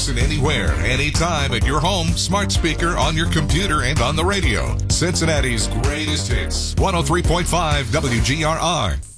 Listen anywhere, anytime at your home, smart speaker, on your computer, and on the radio. Cincinnati's greatest hits. 103.5 WGRR.